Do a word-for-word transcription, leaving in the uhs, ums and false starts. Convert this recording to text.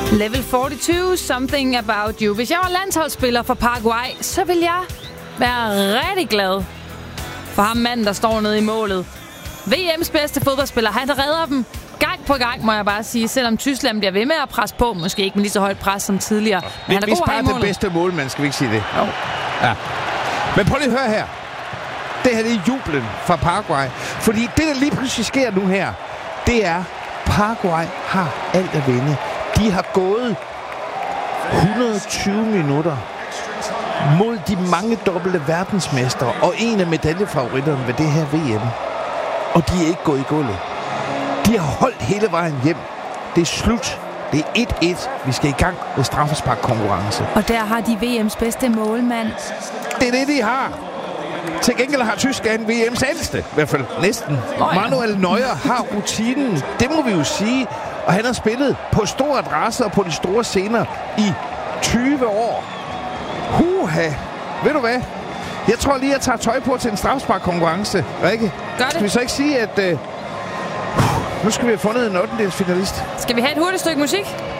Level fireogfyrre, Something About You. Hvis jeg var landsholdsspiller for Paraguay, så ville jeg være rigtig glad for ham manden, der står nede i målet. V M's bedste fodboldspiller, han redder dem gang på gang, må jeg bare sige. Selvom Tyskland bliver ved med at presse på, måske ikke med lige så højt pres som tidligere. Men han er Hvis god bare den bedste målmand, skal vi ikke sige det? Jo. Ja. Men prøv lige at høre her. Det her det er jublen fra Paraguay. Fordi det, der lige pludselig sker nu her, det er, Paraguay har alt at vinde. De har gået et hundrede og tyve minutter mod de mange dobbelte verdensmestre og en af medaljefavoritterne ved det her V M. Og de er ikke gået i gulvet. De har holdt hele vejen hjem. Det er slut. Det er et et. Vi skal i gang med straffesparkkonkurrence. Og der har de V M's bedste målmand. Det er det, de har. Til gengæld har Tyskland V M's ældste, i hvert fald næsten. Oh, ja. Manuel Neuer har rutinen. Det må vi jo sige. Og han har spillet på store adresser og på de store scener i tyve år. Huha. Ved du hvad? Jeg tror lige, jeg tager tøj på til en straffesparkkonkurrence. Rikke? Gør det. Skal vi så ikke sige, at... Uh, nu skal vi have fundet en ottendedelsfinalist? Skal vi have et hurtigt stykke musik?